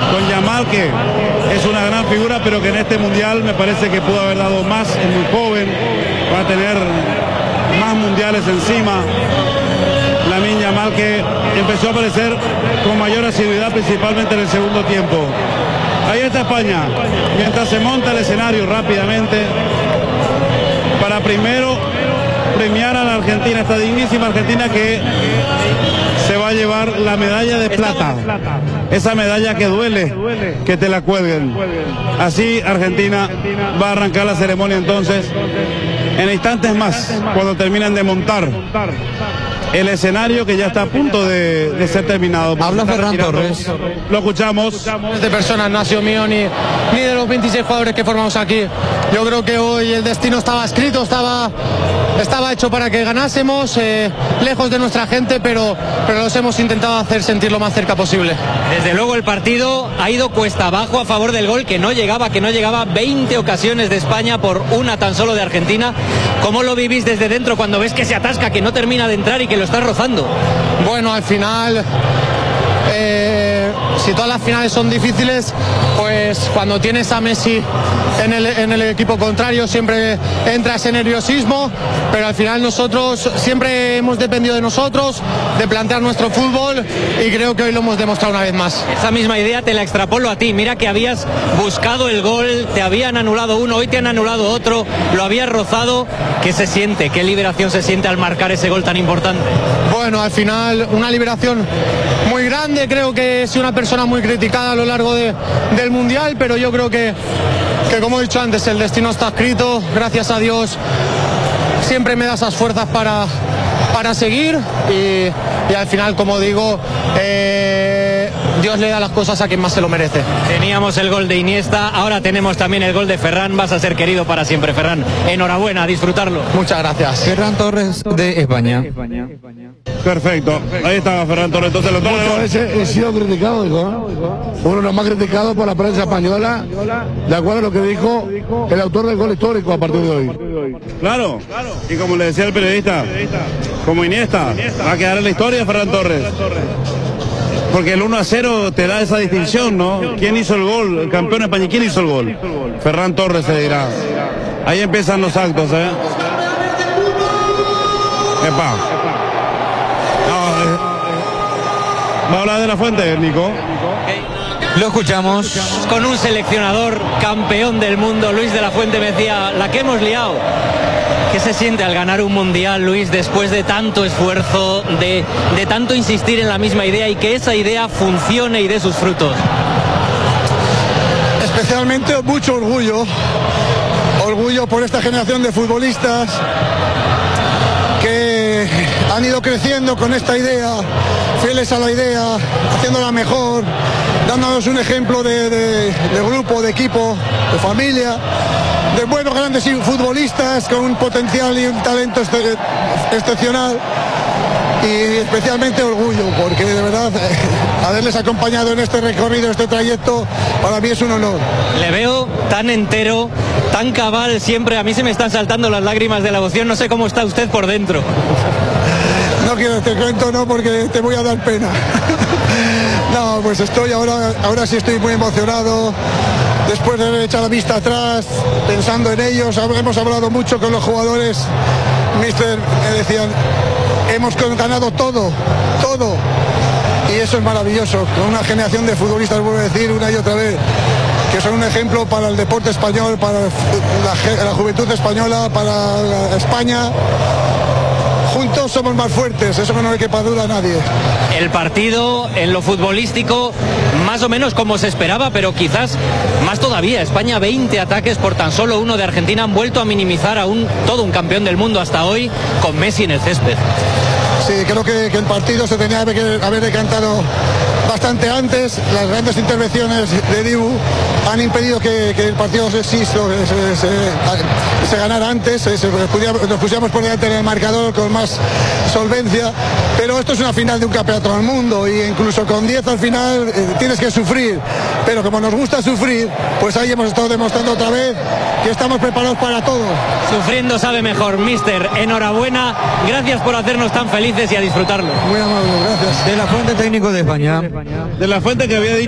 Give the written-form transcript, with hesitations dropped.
con Yamal, que es una gran figura, pero que en este mundial me parece que pudo haber dado más, es muy joven, va a tener más mundiales encima. Lamine Yamal, que empezó a aparecer con mayor asiduidad, principalmente en el segundo tiempo. Ahí está España, mientras se monta el escenario rápidamente, para primero premiar a la Argentina, esta dignísima Argentina que se va a llevar la medalla de plata. Esa medalla que duele que te la cuelguen. Así Argentina va a arrancar la ceremonia entonces en instantes más, cuando terminan de montar el escenario, que ya está a punto de ser terminado. Habla Ferran Torres. Lo escuchamos. De personas no ha sido mío ni de los 26 jugadores que formamos aquí. Yo creo que hoy el destino estaba escrito, estaba hecho para que ganásemos, lejos de nuestra gente, pero los hemos intentado hacer sentir lo más cerca posible. Desde luego el partido ha ido cuesta abajo a favor del gol, que no llegaba 20 ocasiones de España por una tan solo de Argentina. ¿Cómo lo vivís desde dentro cuando ves que se atasca, que no termina de entrar y que lo estás rozando? Bueno, al final, si todas las finales son difíciles, pues cuando tienes a Messi en el equipo contrario siempre entra ese nerviosismo, pero al final nosotros siempre hemos dependido de nosotros, de plantear nuestro fútbol, y creo que hoy lo hemos demostrado una vez más. Esa misma idea te la extrapolo a ti. Mira que habías buscado el gol, te habían anulado uno, hoy te han anulado otro, lo habías rozado. ¿Qué se siente? ¿Qué liberación se siente al marcar ese gol tan importante? Bueno, al final una liberación muy grande. Creo que he sido una persona muy criticada a lo largo del Mundial, pero yo creo que como he dicho antes, el destino está escrito. Gracias a Dios siempre me da esas fuerzas para seguir, y al final, como digo, Dios le da las cosas a quien más se lo merece. Teníamos el gol de Iniesta, ahora tenemos también el gol de Ferran. Vas a ser querido para siempre, Ferran. Enhorabuena, a disfrutarlo. Muchas gracias. Ferran Torres de España. Perfecto, ahí estaba Ferran Torres. Entonces lo Muchas veces he sido criticado, uno de los más criticados por la prensa española, de acuerdo a lo que dijo el autor del gol histórico a partir de hoy. Claro, y como le decía el periodista, como Iniesta, va a quedar en la historia Ferran Torres. Porque el 1-0 te da esa distinción, ¿no? ¿Quién hizo el gol? El campeón español, ¿quién hizo el gol? Ferran Torres, se dirá. Ahí empiezan los actos, ¿eh? Epa. ¿Va a hablar de La Fuente, Nico? Lo escuchamos. Con un seleccionador campeón del mundo, Luis de la Fuente, me decía, la que hemos liado. ¿Qué se siente al ganar un mundial, Luis, después de tanto esfuerzo, de tanto insistir en la misma idea y que esa idea funcione y dé sus frutos? Especialmente mucho orgullo por esta generación de futbolistas que han ido creciendo con esta idea, fieles a la idea, haciéndola mejor, dándonos un ejemplo de grupo, de equipo, de familia, de buenos grandes futbolistas con un potencial y un talento excepcional, y especialmente orgullo, porque de verdad haberles acompañado en este recorrido, este trayecto, para mí es un honor. Le veo tan entero, tan cabal siempre. A mí se me están saltando las lágrimas de la emoción. No sé cómo está usted por dentro. No quiero, te cuento, no, porque te voy a dar pena. No, pues estoy ahora sí estoy muy emocionado. Después de haber echado la vista atrás, pensando en ellos, hemos hablado mucho con los jugadores. Mister, me decían, hemos ganado todo. Y eso es maravilloso, con una generación de futbolistas, vuelvo a decir una y otra vez, que son un ejemplo para el deporte español, para la juventud española, para España. Juntos somos más fuertes, eso no le quepa duda a nadie. El partido en lo futbolístico más o menos como se esperaba, pero quizás más todavía. España 20 ataques por tan solo uno de Argentina. Han vuelto a minimizar a todo un campeón del mundo hasta hoy, con Messi en el césped. Sí, creo que el partido se tenía que haber decantado bastante antes. Las grandes intervenciones de Dibu han impedido que el partido se ganara antes, nos pusiéramos por delante en el marcador con más solvencia, pero esto es una final de un campeonato del mundo, y incluso con 10 al final tienes que sufrir, pero como nos gusta sufrir, pues ahí hemos estado demostrando otra vez que estamos preparados para todo. Sufriendo sabe mejor, mister. Enhorabuena, gracias por hacernos tan felices y a disfrutarlo. Muy amable, gracias. De la Fuente, técnico de España. De la Fuente, que había dicho